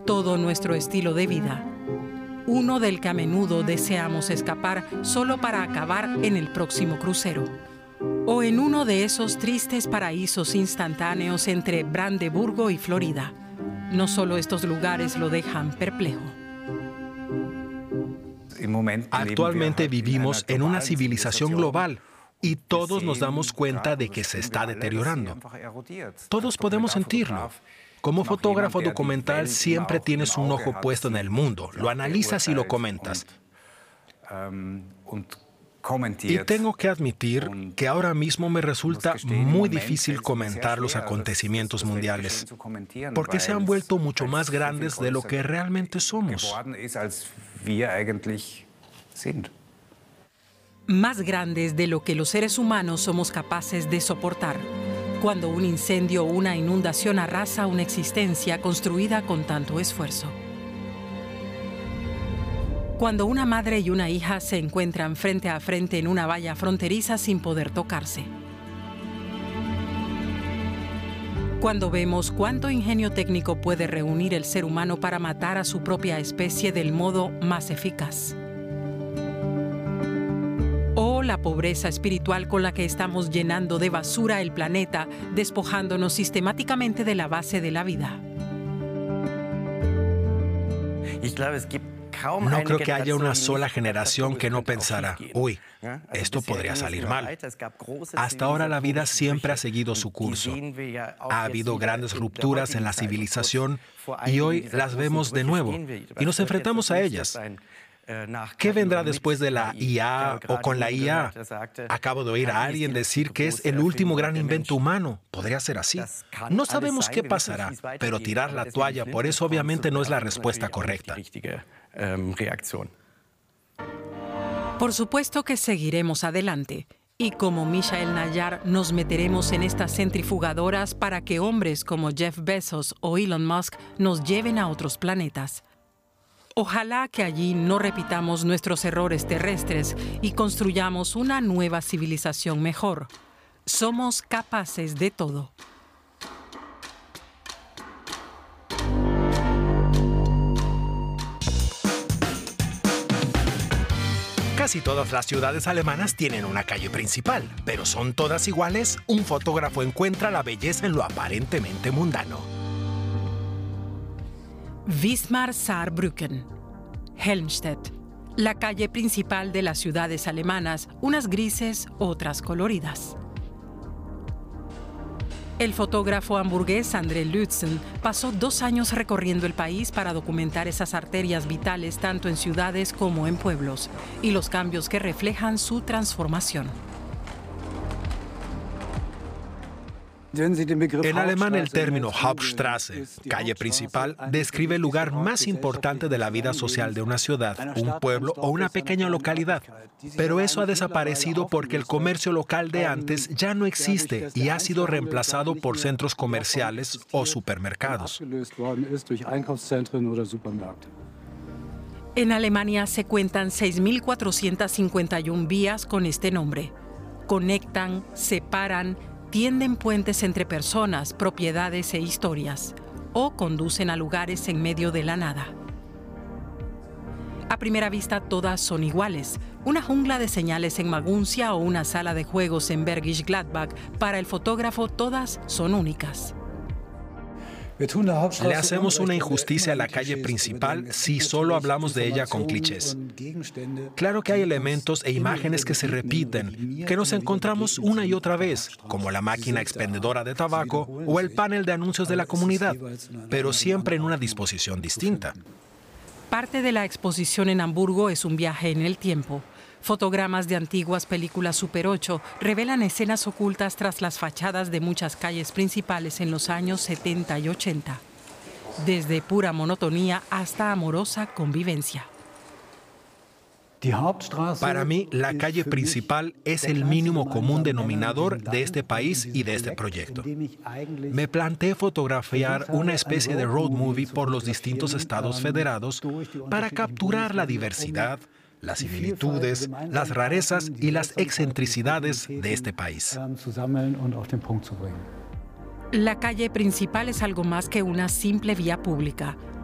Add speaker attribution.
Speaker 1: todo nuestro estilo de vida. Uno del que a menudo deseamos escapar solo para acabar en el próximo crucero. O en uno de esos tristes paraísos instantáneos entre Brandeburgo y Florida. No solo estos lugares lo dejan perplejo.
Speaker 2: Actualmente vivimos en una civilización global y todos nos damos cuenta de que se está deteriorando. Todos podemos sentirlo. Como fotógrafo documental siempre tienes un ojo puesto en el mundo, lo analizas y lo comentas. Y tengo que admitir que ahora mismo me resulta muy difícil comentar los acontecimientos mundiales, porque se han vuelto mucho más grandes de lo que realmente somos.
Speaker 1: Más grandes de lo que los seres humanos somos capaces de soportar. Cuando un incendio o una inundación arrasa una existencia construida con tanto esfuerzo. Cuando una madre y una hija se encuentran frente a frente en una valla fronteriza sin poder tocarse. Cuando vemos cuánto ingenio técnico puede reunir el ser humano para matar a su propia especie del modo más eficaz. O la pobreza espiritual con la que estamos llenando de basura el planeta, despojándonos sistemáticamente de la base de la vida.
Speaker 2: No creo que haya una sola generación que no pensara, uy, esto podría salir mal. Hasta ahora la vida siempre ha seguido su curso. Ha habido grandes rupturas en la civilización y hoy las vemos de nuevo y nos enfrentamos a ellas. ¿Qué vendrá después de la IA o con la IA? Acabo de oír a alguien decir que es el último gran invento humano. Podría ser así. No sabemos qué pasará, pero tirar la toalla por eso obviamente no es la respuesta correcta.
Speaker 1: Por supuesto que seguiremos adelante. Y como Mishael Nayar nos meteremos en estas centrifugadoras para que hombres como Jeff Bezos o Elon Musk nos lleven a otros planetas. Ojalá que allí no repitamos nuestros errores terrestres y construyamos una nueva civilización mejor. Somos capaces de todo.
Speaker 2: Casi todas las ciudades alemanas tienen una calle principal, pero ¿son todas iguales? Un fotógrafo encuentra la belleza en lo aparentemente mundano.
Speaker 1: Wismar-Saarbrücken, Helmstedt, la calle principal de las ciudades alemanas, unas grises, otras coloridas. El fotógrafo hamburgués André Lützen pasó 2 años recorriendo el país para documentar esas arterias vitales tanto en ciudades como en pueblos y los cambios que reflejan su transformación.
Speaker 2: En alemán el término Hauptstraße, calle principal, describe el lugar más importante de la vida social de una ciudad, un pueblo o una pequeña localidad. Pero eso ha desaparecido porque el comercio local de antes ya no existe y ha sido reemplazado por centros comerciales o supermercados.
Speaker 1: En Alemania se cuentan 6.451 vías con este nombre. Conectan, separan, tienden puentes entre personas, propiedades e historias, o conducen a lugares en medio de la nada. A primera vista todas son iguales, una jungla de señales en Maguncia o una sala de juegos en Bergisch Gladbach. Para el fotógrafo todas son únicas.
Speaker 2: Le hacemos una injusticia a la calle principal si solo hablamos de ella con clichés. Claro que hay elementos e imágenes que se repiten, que nos encontramos una y otra vez, como la máquina expendedora de tabaco o el panel de anuncios de la comunidad, pero siempre en una disposición distinta.
Speaker 1: Parte de la exposición en Hamburgo es un viaje en el tiempo. Fotogramas de antiguas películas Super 8 revelan escenas ocultas tras las fachadas de muchas calles principales en los años 70 y 80. Desde pura monotonía hasta amorosa convivencia.
Speaker 2: Para mí, la calle principal es el mínimo común denominador de este país y de este proyecto. Me planteé fotografiar una especie de road movie por los distintos estados federados para capturar la diversidad, las similitudes, las rarezas y las excentricidades de este país.
Speaker 1: La calle principal es algo más que una simple vía pública.